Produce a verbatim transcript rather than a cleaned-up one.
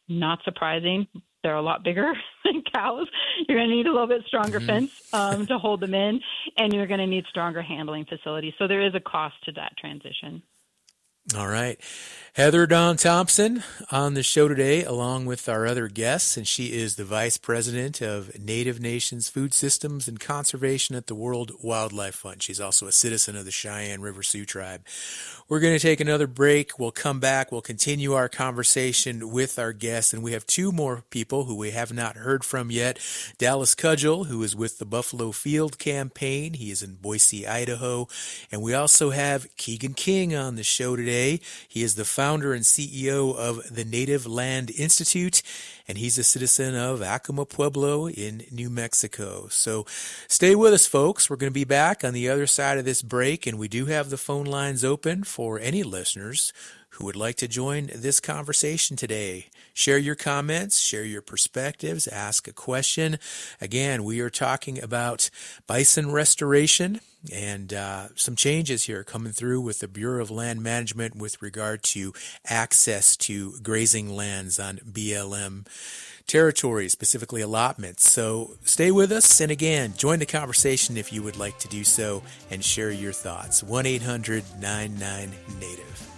Not surprising. They're a lot bigger than cows. You're going to need a little bit stronger Mm-hmm. fence um, to hold them in, and you're going to need stronger handling facilities. So there is a cost to that transition. All right. Heather Dawn Thompson on the show today, along with our other guests, and she is the Vice President of Native Nations Food Systems and Conservation at the World Wildlife Fund. She's also a citizen of the Cheyenne River Sioux Tribe. We're going to take another break. We'll come back. We'll continue our conversation with our guests, and we have two more people who we have not heard from yet. Dallas Cudgel, who is with the Buffalo Field Campaign. He is in Boise, Idaho. And we also have Keegan King on the show today. He is the founder and C E O of the Native Land Institute, and he's a citizen of Acoma Pueblo in New Mexico. So stay with us, folks. We're going to be back on the other side of this break, and we do have the phone lines open for any listeners who would like to join this conversation today. Share your comments, share your perspectives, ask a question. Again, we are talking about bison restoration and uh, some changes here coming through with the Bureau of Land Management with regard to access to grazing lands on B L M territory, specifically allotments. So stay with us, and again, join the conversation if you would like to do so and share your thoughts. one eight hundred nine nine native.